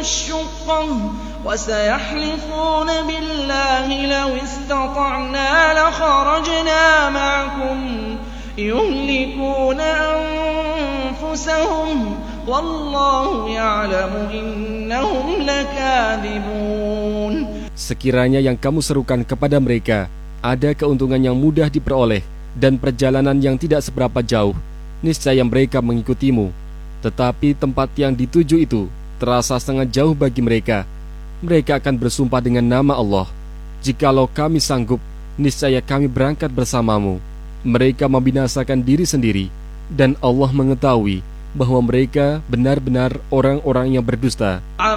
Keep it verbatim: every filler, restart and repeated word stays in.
الشقة وسيحلفون بالله لو استطعنا لخرجنا معكم يهلكون أنفسهم والله يعلم إنهم لكاذبون. Sekiranya yang kamu serukan kepada mereka ada keuntungan yang mudah diperoleh dan perjalanan yang tidak seberapa jauh, niscaya mereka mengikutimu. Tetapi tempat yang dituju itu terasa sangat jauh bagi mereka. Mereka akan bersumpah dengan nama Allah, jikalau kami sanggup, niscaya kami berangkat bersamamu. Mereka membinasakan diri sendiri, dan Allah mengetahui bahwa mereka benar-benar orang-orang yang berdusta.